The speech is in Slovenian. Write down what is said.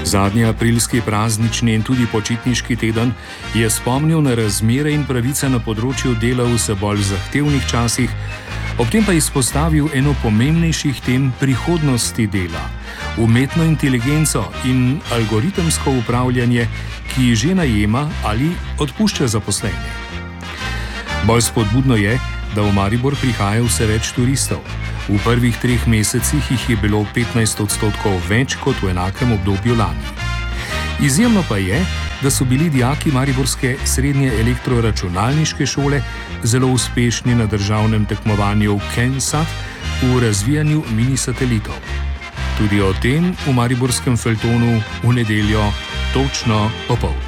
Zadnji aprilski praznični in tudi počitniški teden je spomnil na razmere in pravice na področju dela v vse bolj zahtevnih časih, ob tem pa izpostavil eno pomembnejših tem prihodnosti dela, umetno inteligenco in algoritemsko upravljanje, ki že najema ali odpušča zaposlene. Bolj spodbudno je, da v Maribor prihaja vse več turistov. V prvih 3 mesecih jih je bilo 15% več kot v enakem obdobju lani. Izjemno pa je, da so bili dijaki mariborske srednje elektroračunalniške šole zelo uspešni na državnem tekmovanju KenSat v razvijanju mini-satelitov. Tudi o tem v mariborskem feljtonu v nedeljo točno opoldne.